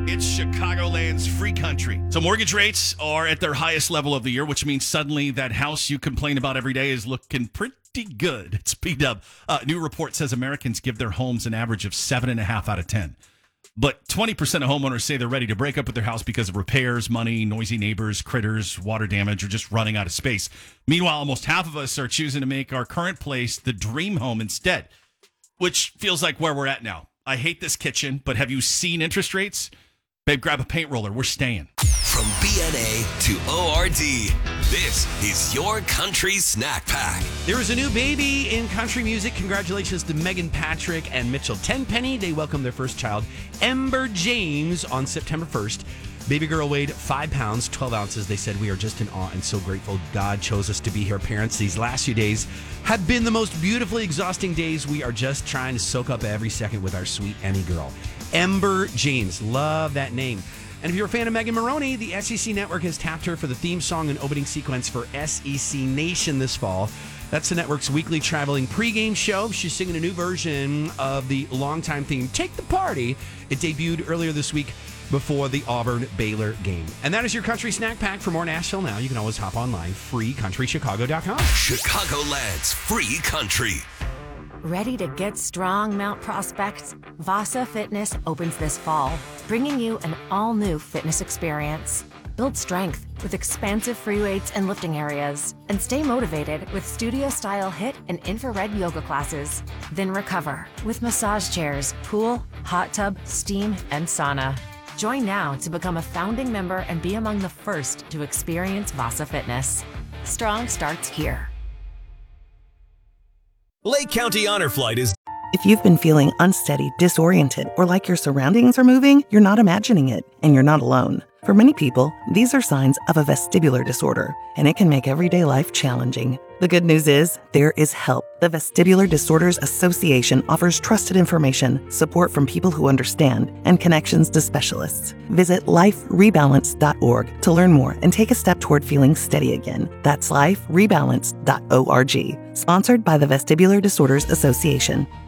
It's Chicagoland's free country. So mortgage rates are at their highest level of the year, which means suddenly that house you complain about every day is looking pretty good. It's B-Dub. New report says Americans give their homes an average of 7.5 out of 10. But 20% of homeowners say they're ready to break up with their house because of repairs, money, noisy neighbors, critters, water damage, or just running out of space. Meanwhile, almost half of us are choosing to make our current place the dream home instead, which feels like where we're at now. I hate this kitchen, but have you seen interest rates? Babe, grab a paint roller. We're staying. From BNA to ORD, this is your country snack pack. There is a new baby in country music. Congratulations to Megan Patrick and Mitchell Tenpenny. They welcomed their first child, Ember James, on September 1st. Baby girl weighed 5 pounds, 12 ounces. They said, we are just in awe and so grateful God chose us to be her parents. These last few days have been the most beautifully exhausting days. We are just trying to soak up every second with our sweet Emmy girl. Ember James. Love that name. And if you're a fan of Megan Maroney, the SEC Network has tapped her for the theme song and opening sequence for SEC Nation this fall. That's the network's weekly traveling pregame show. She's singing a new version of the longtime theme, Take the Party. It debuted earlier this week before the Auburn-Baylor game. And that is your country snack pack. For more Nashville Now, you can always hop online, freecountrychicago.com. Chicagoland's free country. Ready to get strong Mount prospects? Vasa Fitness opens this fall, bringing you an all-new fitness experience. Build strength with expansive free weights and lifting areas, and stay motivated with studio-style HIIT and infrared yoga classes. Then recover with massage chairs, pool, hot tub, steam, and sauna. Join now to become a founding member and be among the first to experience Vasa Fitness. Strong starts here. Lake County Honor Flight is... If you've been feeling unsteady, disoriented, or like your surroundings are moving, you're not imagining it, and you're not alone. For many people, these are signs of a vestibular disorder, and it can make everyday life challenging. The good news is, there is help. The Vestibular Disorders Association offers trusted information, support from people who understand, and connections to specialists. Visit liferebalance.org to learn more and take a step toward feeling steady again. That's liferebalance.org. Sponsored by the Vestibular Disorders Association.